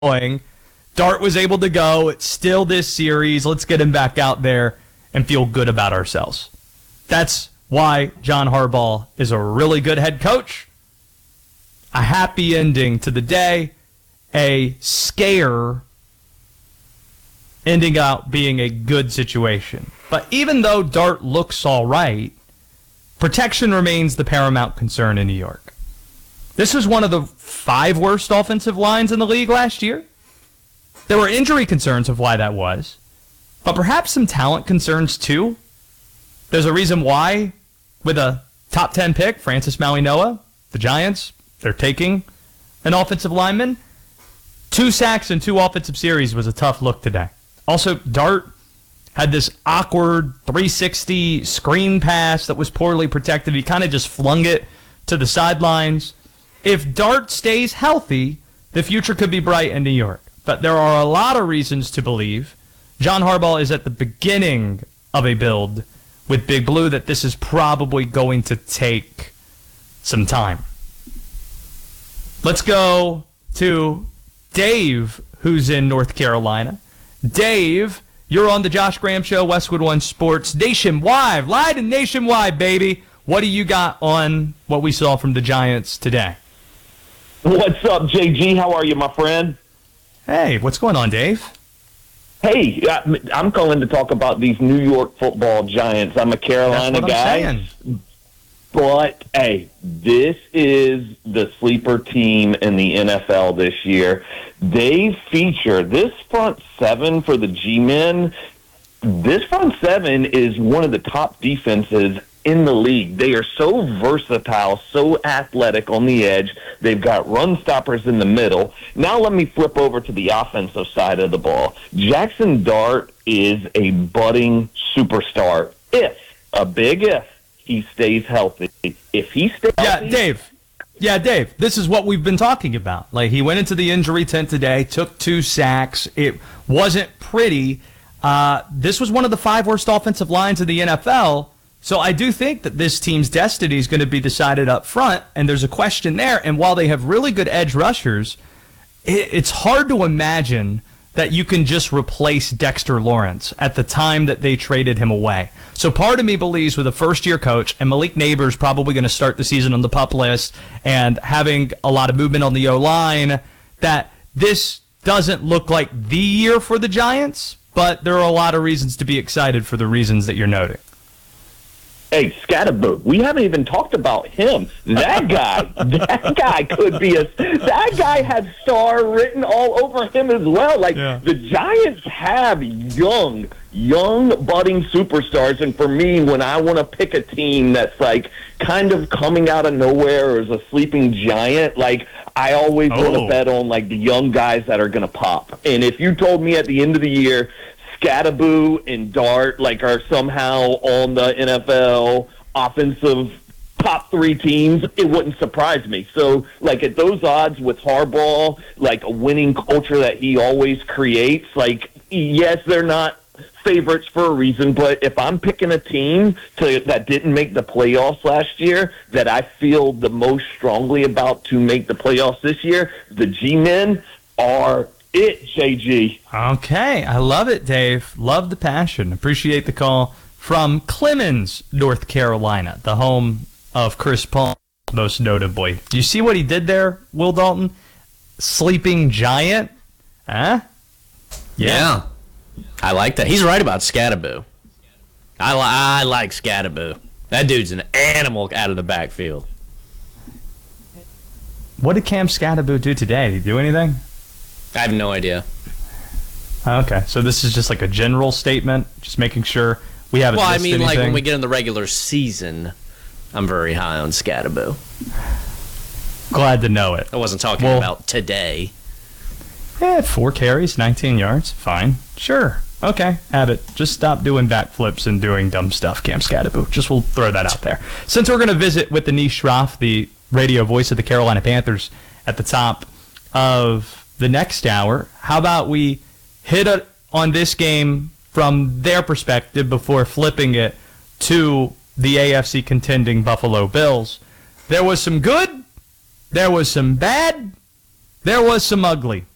going. Dart was able to go. It's still this series. Let's get him back out there and feel good about ourselves. That's why John Harbaugh is a really good head coach. A happy ending to the day. A scare ending out being a good situation. But even though Dart looks all right, protection remains the paramount concern in New York. This was one of the 5 worst offensive lines in the league last year. There were injury concerns of why that was, but perhaps some talent concerns too. There's a reason why, with a top 10 pick, Francis Mauigoa, the Giants, they're taking an offensive lineman. 2 sacks in 2 offensive series was a tough look today. Also, Dart had this awkward 360 screen pass that was poorly protected. He kind of just flung it to the sidelines. If Dart stays healthy, the future could be bright in New York. But there are a lot of reasons to believe John Harbaugh is at the beginning of a build with Big Blue that this is probably going to take some time. Let's go to Dave, who's in North Carolina. Dave, you're on the Josh Graham Show, Westwood One Sports, nationwide, live and nationwide, baby. What do you got on what we saw from the Giants today? What's up, JG? How are you, my friend? Hey, what's going on, Dave? Hey, I'm calling to talk about these New York football Giants. I'm a Carolina guy. But, hey, this is the sleeper team in the NFL this year. They feature this front 7 for the G-Men. This front 7 is one of the top defenses in the league. They are so versatile, so athletic on the edge. They've got run stoppers in the middle. Now let me flip over to the offensive side of the ball. Jackson Dart is a budding superstar. A big if, he stays healthy. If he stays healthy... Dave, this is what we've been talking about. Like, he went into the injury tent today, took 2 sacks. It wasn't pretty. This was one of the 5 worst offensive lines in the NFL. So I do think that this team's destiny is going to be decided up front, and there's a question there. And while they have really good edge rushers, it's hard to imagine that you can just replace Dexter Lawrence at the time that they traded him away. So part of me believes with a first-year coach, and Malik Neighbors probably going to start the season on the PUP list and having a lot of movement on the O-line, that this doesn't look like the year for the Giants, but there are a lot of reasons to be excited for the reasons that you're noting. Hey, Scatterboo, we haven't even talked about him. That guy could be that guy had star written all over him as well. The Giants have young budding superstars, and for me, when I want to pick a team that's like kind of coming out of nowhere or is a sleeping giant, I always want to bet on the young guys that are going to pop. And if you told me at the end of the year, Scatterboo and Dart are somehow on the NFL offensive top 3 teams, it wouldn't surprise me. So, at those odds with Harbaugh, a winning culture that he always creates, yes, they're not favorites for a reason, but if I'm picking a team that didn't make the playoffs last year, that I feel the most strongly about to make the playoffs this year, the G-Men are it, JG. Okay, I love it, Dave. Love the passion. Appreciate the call from Clemens, North Carolina, the home of Chris Paul, most notably. Do you see what he did there, Will Dalton? Sleeping giant? Huh? Yeah. I like that. He's right about Scatterboo. I like Scatterboo. That dude's an animal out of the backfield. What did Cam Scatterboo do today? Did he do anything? I have no idea. Okay, so this is just a general statement, just making sure we haven't missed anything. When we get in the regular season, I'm very high on Scatterboo. Glad to know it. I wasn't talking about today. 4 carries, 19 yards, fine. Sure. Okay, have it. Just stop doing backflips and doing dumb stuff, Cam Scatterboo. We'll throw that out there. Since we're going to visit with Anish Shroff, the radio voice of the Carolina Panthers, at the top of the next hour, how about we hit on this game from their perspective before flipping it to the AFC contending Buffalo Bills. There was some good, there was some bad, there was some ugly.